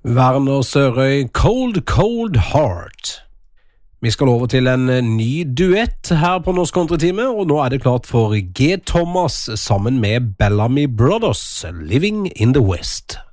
Werner Sørøy, Cold Cold Heart. Vi skal over til en ny duett her på Norsk Countrytime, og nå er det klart for G. Thomas sammen med Bellamy Brothers, Living in the West.